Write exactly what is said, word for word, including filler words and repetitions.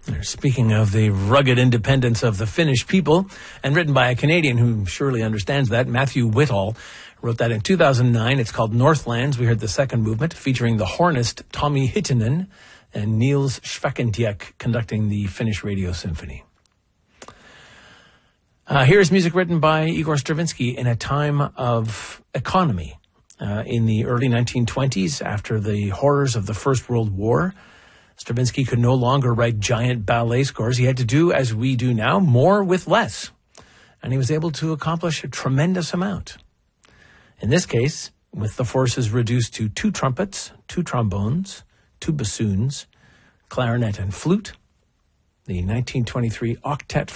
Speaking of the rugged independence of the Finnish people, and written by a Canadian who surely understands that, Matthew Whitall wrote that in two thousand nine. It's called Northlands. We heard the second movement featuring the hornist Tommy Hittinen and Niels Schwekentiek conducting the Finnish Radio Symphony. Uh, here's music written by Igor Stravinsky in a time of economy. Uh, in the early nineteen twenties, after the horrors of the First World War, Stravinsky could no longer write giant ballet scores. He had to do, as we do now, more with less. And he was able to accomplish a tremendous amount. In this case, with the forces reduced to two trumpets, two trombones, two bassoons, clarinet and flute, the nineteen twenty-three Octet